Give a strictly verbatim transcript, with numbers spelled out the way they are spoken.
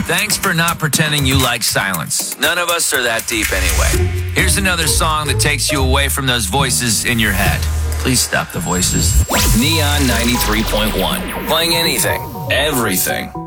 Thanks for not pretending you like silence. None of us are that deep anyway. Here's another song that takes you away from those voices in your head. Please stop the voices. Neon ninety-three point one. Playing anything, everything.